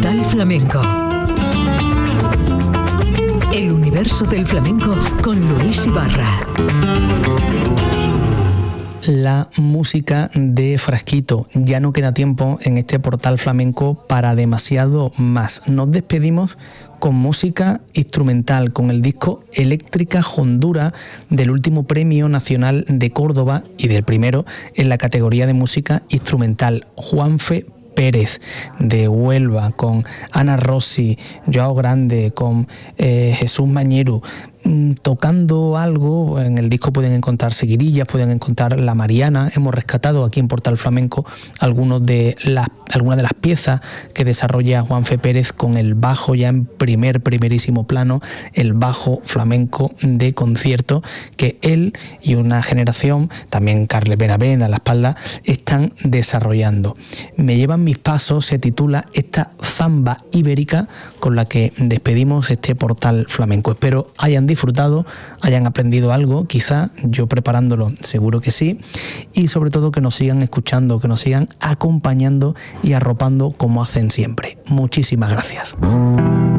Portal Flamenco. El universo del flamenco con Luis Ibarra. La música de Frasquito. Ya no queda tiempo en este Portal Flamenco para demasiado más. Nos despedimos con música instrumental, con el disco Eléctrica Hondura del último Premio Nacional de Córdoba y del primero en la categoría de música instrumental, Juanfe Pérez de Huelva, con Ana Rossi, Joao Grande, con Jesús Mañeru, tocando algo. En el disco pueden encontrar seguirillas, pueden encontrar La Mariana. Hemos rescatado aquí en Portal Flamenco algunas de las piezas que desarrolla Juanfe Pérez con el bajo ya en primerísimo plano, el bajo flamenco de concierto que él y una generación, también Carles Benavent a la espalda, están desarrollando. Me llevan mis pasos se titula esta zamba ibérica con la que despedimos este Portal Flamenco. Espero hayan disfrutado, hayan aprendido algo, quizá yo preparándolo seguro que sí, y sobre todo que nos sigan escuchando, que nos sigan acompañando y arropando como hacen siempre. Muchísimas gracias.